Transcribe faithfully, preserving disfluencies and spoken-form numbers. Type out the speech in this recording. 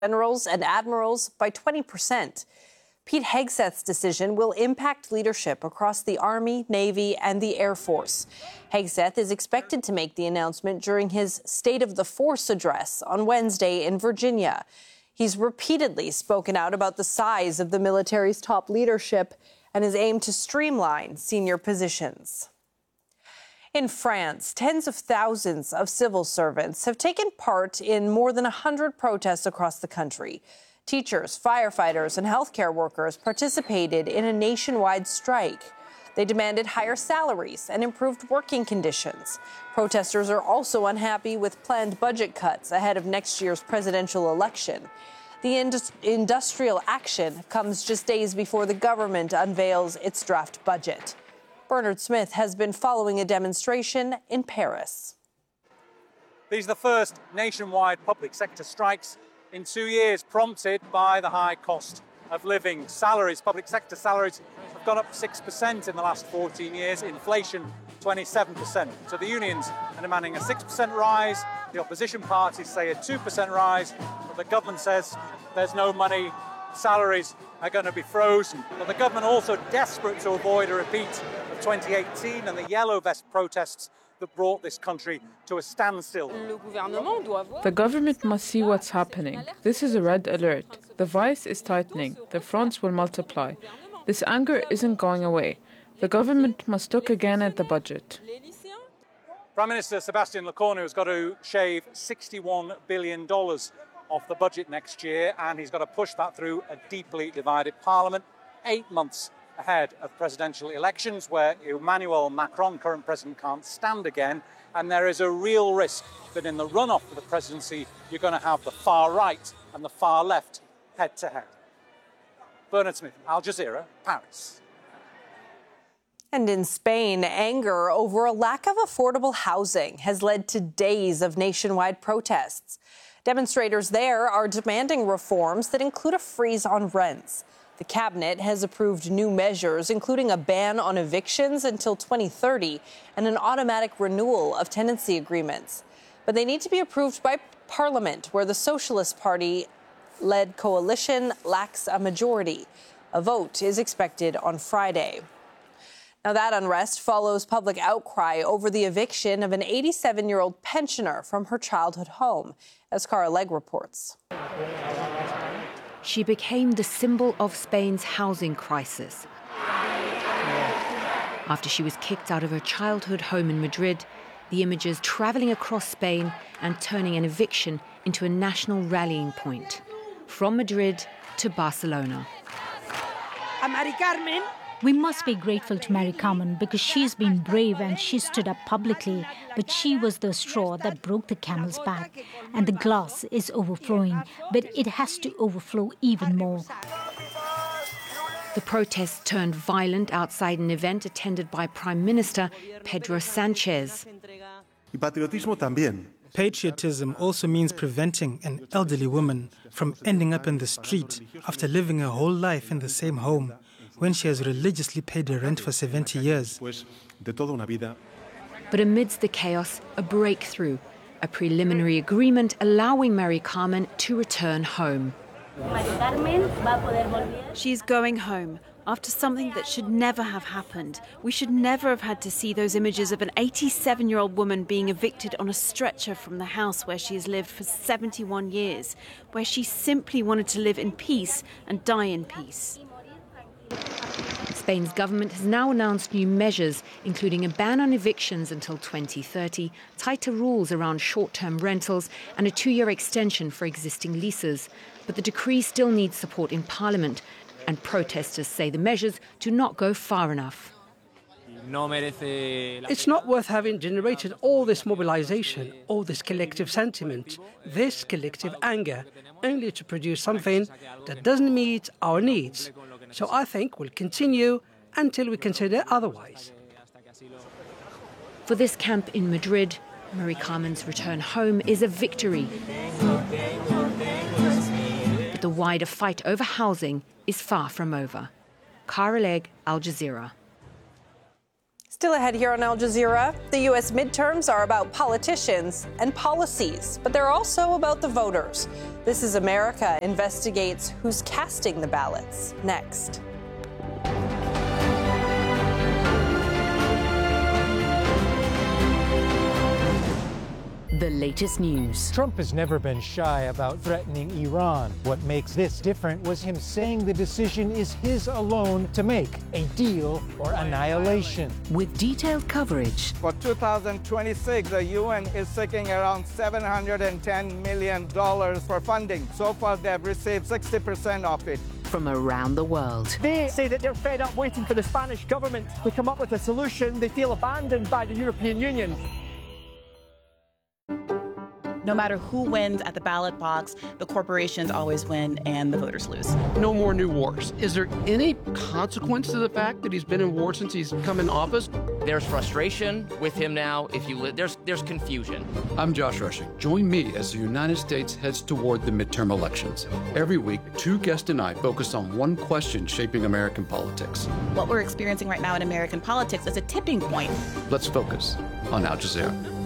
generals and admirals by twenty percent. Pete Hegseth's decision will impact leadership across the Army, Navy, and the Air Force. Hegseth is expected to make the announcement during his State of the Force address on Wednesday in Virginia. He's repeatedly spoken out about the size of the military's top leadership and his aim to streamline senior positions. In France, tens of thousands of civil servants have taken part in more than one hundred protests across the country. Teachers, firefighters, and healthcare workers participated in a nationwide strike. They demanded higher salaries and improved working conditions. Protesters are also unhappy with planned budget cuts ahead of next year's presidential election. The indus- industrial action comes just days before the government unveils its draft budget. Bernard Smith has been following a demonstration in Paris. These are the first nationwide public sector strikes in two years, prompted by the high cost of living. Salaries, public sector salaries, have gone up six percent in the last fourteen years, inflation twenty-seven percent. So the unions are demanding a six percent rise, the opposition parties say a two percent rise, but the government says there's no money, salaries are going to be frozen. But the government also desperate to avoid a repeat of twenty eighteen and the Yellow Vest protests that brought this country to a standstill. The government must see what's happening. This is a red alert. The vice is tightening. The fronts will multiply. This anger isn't going away. The government must look again at the budget. Prime Minister Sébastien Lecornu has got to shave sixty-one billion dollars off the budget next year, and he's got to push that through a deeply divided parliament, eight months ahead of presidential elections where Emmanuel Macron, current president, can't stand again. And there is a real risk that in the runoff for the presidency, you're going to have the far right and the far left head to head. Bernard Smith, Al Jazeera, Paris. And in Spain, anger over a lack of affordable housing has led to days of nationwide protests. Demonstrators there are demanding reforms that include a freeze on rents. The cabinet has approved new measures, including a ban on evictions until twenty thirty and an automatic renewal of tenancy agreements. But they need to be approved by Parliament, where the Socialist Party-led coalition lacks a majority. A vote is expected on Friday. Now, that unrest follows public outcry over the eviction of an eighty-seven-year-old pensioner from her childhood home, as Cara Legg reports. She became the symbol of Spain's housing crisis. After she was kicked out of her childhood home in Madrid, the images travelling across Spain and turning an eviction into a national rallying point. From Madrid to Barcelona. Mari Carmen. We must be grateful to Mari Carmen because she's been brave and she stood up publicly, but she was the straw that broke the camel's back. And the glass is overflowing, but it has to overflow even more. The protests turned violent outside an event attended by Prime Minister Pedro Sánchez. Y patriotismo también. Patriotism also means preventing an elderly woman from ending up in the street after living her whole life in the same home, when she has religiously paid her rent for seventy years. But amidst the chaos, a breakthrough, a preliminary agreement allowing Mari Carmen to return home. She's going home after something that should never have happened. We should never have had to see those images of an eighty-seven-year-old woman being evicted on a stretcher from the house where she has lived for seventy-one years, where she simply wanted to live in peace and die in peace. Spain's government has now announced new measures, including a ban on evictions until twenty thirty, tighter rules around short-term rentals, and a two-year extension for existing leases. But the decree still needs support in Parliament, and protesters say the measures do not go far enough. It's not worth having generated all this mobilization, all this collective sentiment, this collective anger, only to produce something that doesn't meet our needs. So I think we'll continue until we consider otherwise. For this camp in Madrid, Mari Carmen's return home is a victory. But the wider fight over housing is far from over. Cara Legg, Al Jazeera. Still ahead here on Al Jazeera, the U S midterms are about politicians and policies, but they're also about the voters. This is America investigates who's casting the ballots. Next. The latest news. Trump has never been shy about threatening Iran. What makes this different was him saying the decision is his alone to make, a deal or annihilation. With detailed coverage. For two thousand twenty-six, the U N is seeking around seven hundred ten million dollars for funding. So far, they have received sixty percent of it. From around the world. They say that they're fed up waiting for the Spanish government to come up with a solution. They feel abandoned by the European Union. No matter who wins at the ballot box, the corporations always win and the voters lose. No more new wars. Is there any consequence to the fact that he's been in war since he's come in office? There's frustration with him now. If you li- there's there's confusion. I'm Josh Rushing. Join me as the United States heads toward the midterm elections. Every week, two guests and I focus on one question shaping American politics. What we're experiencing right now in American politics is a tipping point. Let's focus on Al Jazeera.